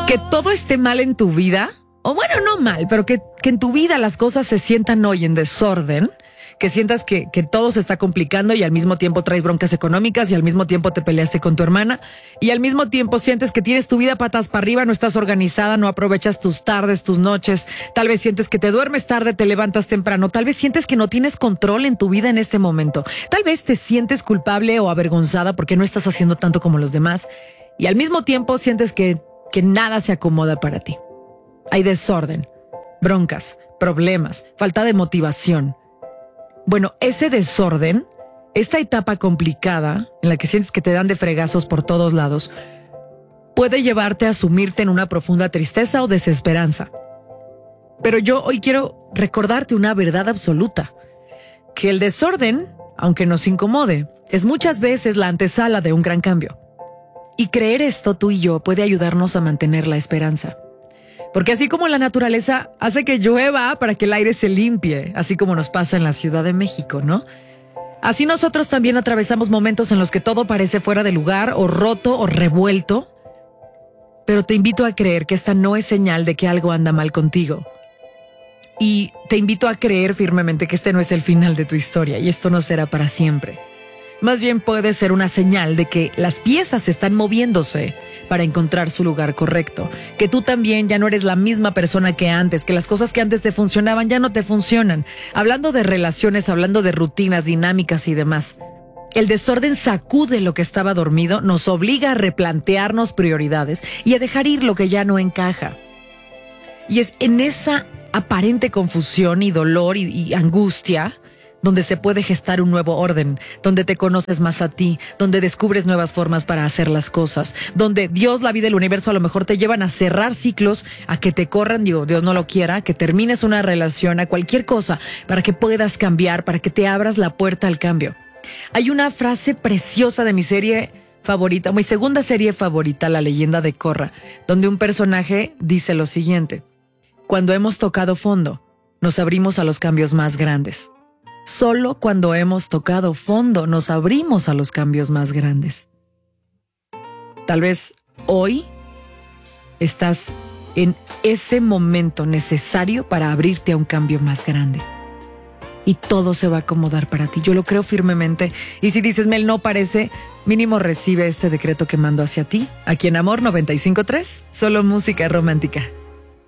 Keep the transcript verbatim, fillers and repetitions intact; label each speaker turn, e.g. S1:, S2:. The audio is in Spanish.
S1: Que todo esté mal en tu vida, o bueno, no mal, pero que, que en tu vida las cosas se sientan hoy en desorden, que sientas que, que todo se está complicando y al mismo tiempo traes broncas económicas y al mismo tiempo te peleaste con tu hermana y al mismo tiempo sientes que tienes tu vida patas para arriba, no estás organizada, no aprovechas tus tardes, tus noches, tal vez sientes que te duermes tarde, te levantas temprano, tal vez sientes que no tienes control en tu vida en este momento, tal vez te sientes culpable o avergonzada porque no estás haciendo tanto como los demás y al mismo tiempo sientes que, que nada se acomoda para ti. Hay desorden, broncas, problemas, falta de motivación. Bueno, ese desorden, esta etapa complicada en la que sientes que te dan de fregazos por todos lados, puede llevarte a sumirte en una profunda tristeza o desesperanza. Pero yo hoy quiero recordarte una verdad absoluta, que el desorden, aunque nos incomode, es muchas veces la antesala de un gran cambio. Y creer esto tú y yo puede ayudarnos a mantener la esperanza. Porque así como la naturaleza hace que llueva para que el aire se limpie, así como nos pasa en la Ciudad de México, ¿no? Así nosotros también atravesamos momentos en los que todo parece fuera de lugar, o roto, o revuelto. Pero te invito a creer que esta no es señal de que algo anda mal contigo. Y te invito a creer firmemente que este no es el final de tu historia y esto no será para siempre. Más bien puede ser una señal de que las piezas están moviéndose para encontrar su lugar correcto. Que tú también ya no eres la misma persona que antes, que las cosas que antes te funcionaban ya no te funcionan. Hablando de relaciones, hablando de rutinas, dinámicas y demás. El desorden sacude lo que estaba dormido, nos obliga a replantearnos prioridades y a dejar ir lo que ya no encaja. Y es en esa aparente confusión y dolor y, y angustia donde se puede gestar un nuevo orden, donde te conoces más a ti, donde descubres nuevas formas para hacer las cosas, donde Dios, la vida y el universo a lo mejor te llevan a cerrar ciclos, a que te corran, digo, Dios no lo quiera, que termines una relación, a cualquier cosa, para que puedas cambiar, para que te abras la puerta al cambio. Hay una frase preciosa de mi serie favorita, mi segunda serie favorita, La leyenda de Korra, donde un personaje dice lo siguiente: cuando hemos tocado fondo, nos abrimos a los cambios más grandes. Solo cuando hemos tocado fondo nos abrimos a los cambios más grandes. Tal vez hoy estás en ese momento necesario para abrirte a un cambio más grande. Y todo se va a acomodar para ti. Yo lo creo firmemente. Y si dices, Mel, no parece, mínimo recibe este decreto que mando hacia ti. Aquí en Amor noventa y cinco punto tres, solo música romántica.